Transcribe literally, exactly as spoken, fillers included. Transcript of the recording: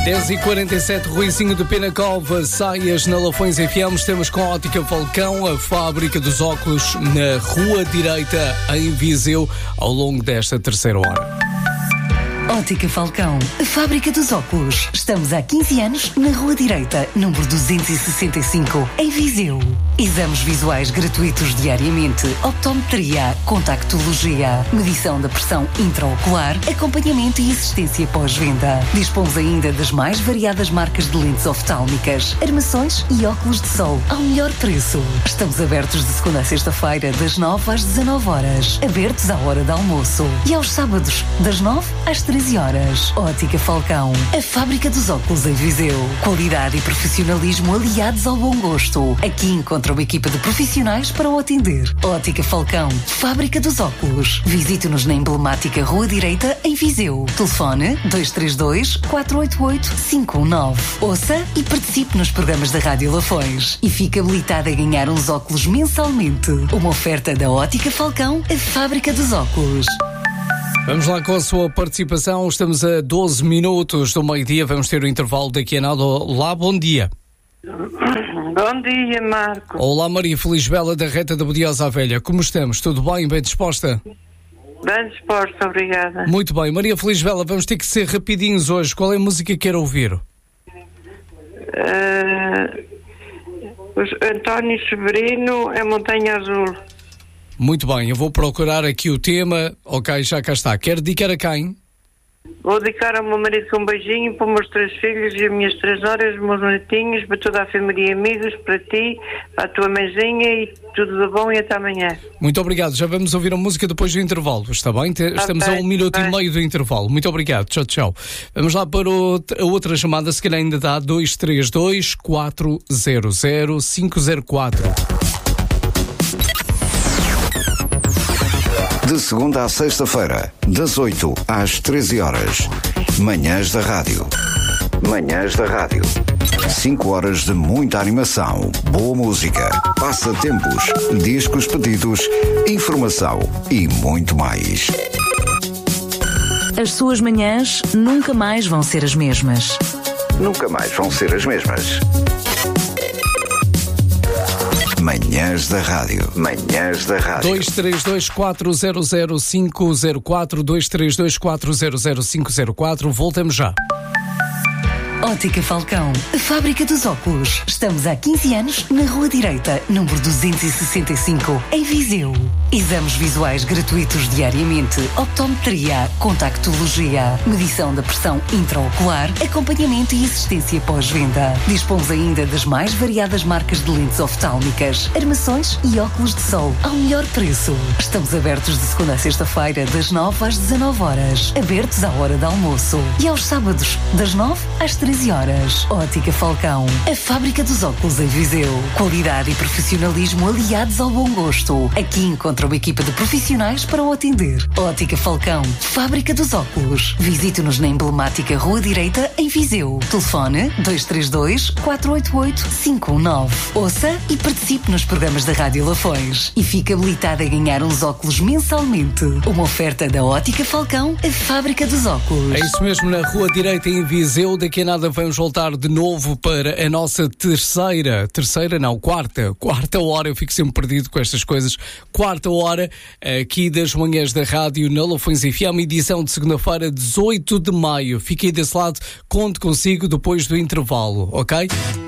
dez e quarenta e sete, Ruizinho de Penacova, saias na Lafões F M. Estamos com a Ótica Falcão, a fábrica dos óculos, na Rua Direita, em Viseu, ao longo desta terceira hora. Ótica Falcão, a fábrica dos óculos. Estamos há quinze anos na Rua Direita, número duzentos e sessenta e cinco, em Viseu. Exames visuais gratuitos diariamente, optometria, contactologia, medição da pressão intraocular, acompanhamento e assistência pós-venda. Dispomos ainda das mais variadas marcas de lentes oftálmicas, armações e óculos de sol ao melhor preço. Estamos abertos de segunda a sexta-feira, das nove às dezanove horas, abertos à hora de almoço, e aos sábados, das nove às treze horas. Ótica Falcão, a fábrica dos óculos em Viseu. Qualidade e profissionalismo aliados ao bom gosto. Aqui encontra uma equipa de profissionais para o atender. Ótica Falcão, fábrica dos óculos. Visite-nos na emblemática Rua Direita, em Viseu. Telefone dois três dois, quatro oito oito, cinco um nove. Ouça e participe nos programas da Rádio Lafões. E fique habilitado a ganhar uns óculos mensalmente. Uma oferta da Ótica Falcão, a fábrica dos óculos. Vamos lá com a sua participação. Estamos a doze minutos do meio-dia. Vamos ter o intervalo daqui a nada. Olá, bom dia. Bom dia, Marco. Olá, Maria Felisbela da Reta da Bodiosa à Velha. Como estamos? Tudo bem? Bem disposta? Bem disposta, obrigada. Muito bem. Maria Felisbela, vamos ter que ser rapidinhos hoje. Qual é a música que quer ouvir? Uh, os António Severino, A Montanha Azul. Muito bem, eu vou procurar aqui o tema. Ok, já cá está. Quer dedicar a quem? Vou dedicar ao meu marido com um beijinho, para os meus três filhos e as minhas três horas, os meus netinhos, para toda a família e amigos, para ti, para a tua mãezinha, e tudo de bom e até amanhã. Muito obrigado. Já vamos ouvir a música depois do intervalo, está bem? Estamos okay, a um minuto bem. e meio do intervalo. Muito obrigado. Tchau, tchau. Vamos lá para a outra chamada, se calhar ainda dá dois três dois, quatro zero zero, cinco zero quatro. De segunda à sexta-feira, das oito às treze horas. Manhãs da Rádio. Manhãs da Rádio. cinco horas de muita animação, boa música, passatempos, discos pedidos, informação e muito mais. As suas manhãs nunca mais vão ser as mesmas. Nunca mais vão ser as mesmas. Manhãs da Rádio. Manhãs da Rádio. dois três dois, quatro zero zero, cinco zero quatro, dois três dois, quatro zero zero, cinco zero quatro. Voltamos já. Ótica Falcão, a fábrica dos óculos. Estamos há quinze anos na Rua Direita, número duzentos e sessenta e cinco, em Viseu. Exames visuais gratuitos diariamente, optometria, contactologia, medição da pressão intraocular, acompanhamento e assistência pós-venda. Dispomos ainda das mais variadas marcas de lentes oftálmicas, armações e óculos de sol ao melhor preço. Estamos abertos de segunda a sexta-feira, das nove às dezanove horas, abertos à hora de almoço, e aos sábados, das nove às treze horas. Ótica Falcão, a fábrica dos óculos em Viseu. Qualidade e profissionalismo aliados ao bom gosto. Aqui encontra uma equipa de profissionais para o atender. Ótica Falcão, fábrica dos óculos. Visite-nos na emblemática Rua Direita, em Viseu. Telefone dois três dois, quatro oito oito, cinco um nove. Ouça e participe nos programas da Rádio Lafões. E fique habilitado a ganhar uns óculos mensalmente. Uma oferta da Ótica Falcão, a fábrica dos óculos. É isso mesmo, na Rua Direita, em Viseu. Daqui a nada vamos voltar de novo para a nossa terceira, terceira não, quarta, quarta hora. Eu fico sempre perdido com estas coisas. Quarta hora aqui das manhãs da rádio na Lafões F M, edição de segunda-feira, dezoito de maio. Fiquei desse lado, conto consigo depois do intervalo, ok?